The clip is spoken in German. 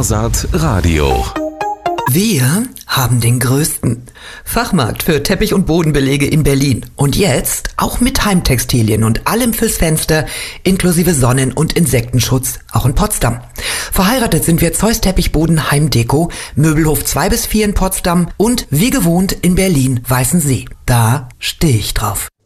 Skasat Radio. Wir haben den größten Fachmarkt für Teppich- und Bodenbelege in Berlin. Und jetzt auch mit Heimtextilien und allem fürs Fenster, inklusive Sonnen- und Insektenschutz, auch in Potsdam. Verheiratet sind wir Zeus Teppichboden Heimdeko, Möbelhof 2-4 in Potsdam und wie gewohnt in Berlin Weißensee. Da stehe ich drauf.